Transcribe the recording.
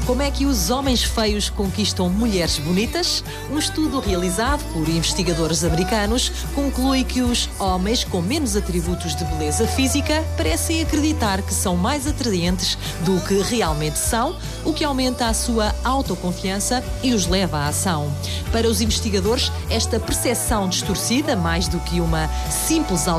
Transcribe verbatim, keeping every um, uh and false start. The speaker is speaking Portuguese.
Como é que os homens feios conquistam mulheres bonitas? Um estudo realizado por investigadores americanos conclui que os homens com menos atributos de beleza física parecem acreditar que são mais atraentes do que realmente são, o que aumenta a sua autoconfiança e os leva à ação. Para os investigadores, esta percepção distorcida, mais do que uma simples